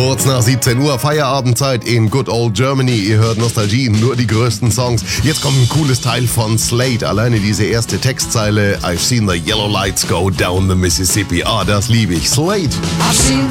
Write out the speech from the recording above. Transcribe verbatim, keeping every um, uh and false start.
Kurz nach siebzehn Uhr Feierabendzeit in Good Old Germany. Ihr hört Nostalgie, nur die größten Songs. Jetzt kommt ein cooles Teil von Slade. Alleine diese erste Textzeile. I've seen the yellow lights go down the Mississippi. Ah, das liebe ich. Slade. I've seen